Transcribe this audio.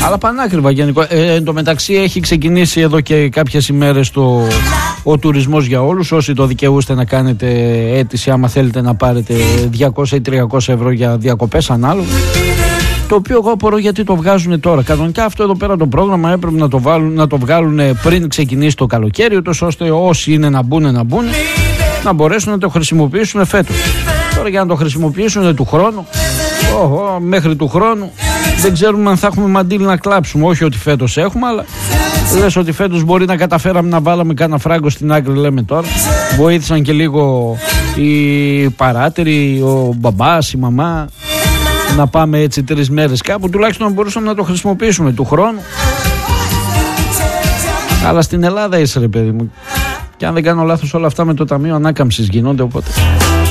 Αλλά πανάκριβα γενικό. Εν τω μεταξύ έχει ξεκινήσει εδώ και κάποιες ημέρες ο τουρισμός για όλους. Όσοι το δικαιούστε να κάνετε αίτηση, άμα θέλετε να πάρετε 200 ή 300 ευρώ για διακοπές ανάλογα. Το οποίο εγώ απορώ γιατί το βγάζουν τώρα. Κανονικά αυτό εδώ πέρα το πρόγραμμα έπρεπε να το βγάλουν πριν ξεκινήσει το καλοκαίρι, ούτως ώστε όσοι είναι να μπουν, να μπορέσουν να το χρησιμοποιήσουν φέτος. Τώρα για να το χρησιμοποιήσουν του χρόνου, μέχρι του χρόνου δεν ξέρουμε αν θα έχουμε μαντήλι να κλάψουμε. Όχι ότι φέτος έχουμε, αλλά λες ότι φέτος μπορεί να καταφέραμε να βάλαμε κάνα φράγκο στην άκρη, λέμε τώρα. Βοήθησαν και λίγο οι παράτεροι, ο μπαμπάς, η μαμά, να πάμε έτσι 3 μέρες κάπου, τουλάχιστον να μπορούσαμε να το χρησιμοποιήσουμε του χρόνου. Αλλά στην Ελλάδα είσαι, ρε παιδί μου. Και αν δεν κάνω λάθος, όλα αυτά με το Ταμείο Ανάκαμψης γίνονται, οπότε